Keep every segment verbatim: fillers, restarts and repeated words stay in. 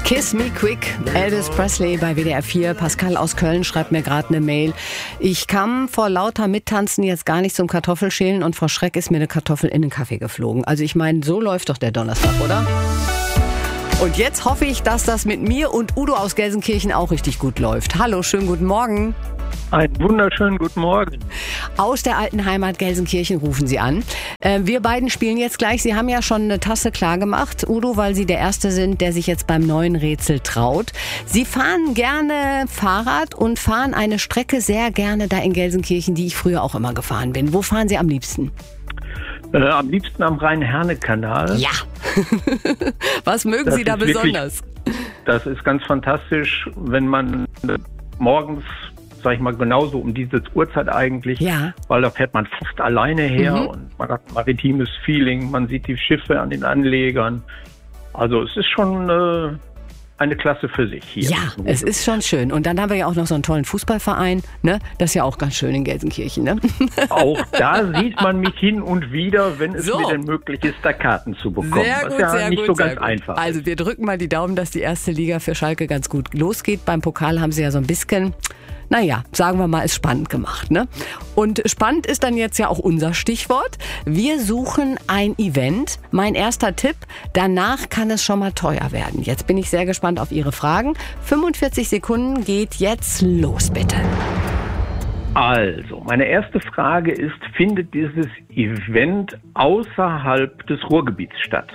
Kiss Me Quick, Elvis Presley bei W D R vier. Pascal aus Köln schreibt mir gerade eine Mail. Ich kam vor lauter Mittanzen jetzt gar nicht zum Kartoffelschälen und vor Schreck ist mir eine Kartoffel in den Kaffee geflogen. Also ich meine, so läuft doch der Donnerstag, oder? Und jetzt hoffe ich, dass das mit mir und Udo aus Gelsenkirchen auch richtig gut läuft. Hallo, schönen guten Morgen. Einen wunderschönen guten Morgen. Aus der alten Heimat Gelsenkirchen rufen Sie an. Äh, wir beiden spielen jetzt gleich. Sie haben ja schon eine Tasse klar gemacht, Udo, weil Sie der Erste sind, der sich jetzt beim neuen Rätsel traut. Sie fahren gerne Fahrrad und fahren eine Strecke sehr gerne da in Gelsenkirchen, die ich früher auch immer gefahren bin. Wo fahren Sie am liebsten? Äh, am liebsten am Rhein-Herne-Kanal. Ja. Was mögen das Sie da besonders? Wirklich, das ist ganz fantastisch, wenn man äh, morgens, sag ich mal, genauso um diese Uhrzeit eigentlich, ja. weil da fährt man fast alleine her mhm. und man hat ein maritimes Feeling, man sieht die Schiffe an den Anlegern. Also es ist schon äh, eine Klasse für sich hier. Ja, es ist schon schön. Und dann haben wir ja auch noch so einen tollen Fußballverein, ne? Das ist ja auch ganz schön in Gelsenkirchen, ne? Auch da sieht man mich hin und wieder, wenn es so. mir denn möglich ist, da Karten zu bekommen. Sehr gut, was ja sehr nicht gut, so sehr ganz gut. einfach. Also wir drücken mal die Daumen, dass die erste Liga für Schalke ganz gut losgeht. Beim Pokal haben sie ja so ein bisschen, naja, sagen wir mal, ist spannend gemacht, ne? Und spannend ist dann jetzt ja auch unser Stichwort. Wir suchen ein Event. Mein erster Tipp, danach kann es schon mal teuer werden. Jetzt bin ich sehr gespannt auf Ihre Fragen. fünfundvierzig Sekunden geht jetzt los, bitte. Also, meine erste Frage ist, findet dieses Event außerhalb des Ruhrgebiets statt?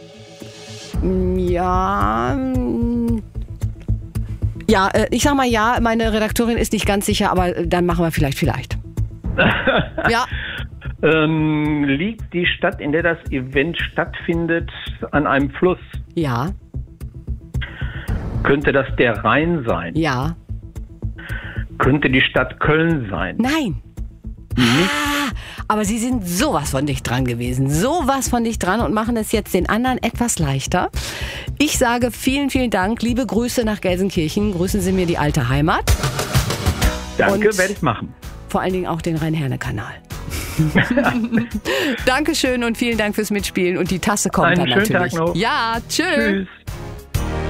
Ja, ja, ich sag mal ja, meine Redakteurin ist nicht ganz sicher, aber dann machen wir vielleicht, vielleicht. Ja. ähm, liegt die Stadt, in der das Event stattfindet, an einem Fluss? Ja. Könnte das der Rhein sein? Ja. Könnte die Stadt Köln sein? Nein. Ah, aber Sie sind sowas von dicht dran gewesen. Sowas von dicht dran und machen es jetzt den anderen etwas leichter. Ich sage vielen, vielen Dank. Liebe Grüße nach Gelsenkirchen. Grüßen Sie mir die alte Heimat. Danke, und werde ich machen. Vor allen Dingen auch den Rhein-Herne-Kanal. Dankeschön und vielen Dank fürs Mitspielen. Und die Tasse kommt Einen dann schönen natürlich. Tag noch. Ja, tschüss. Tschüss.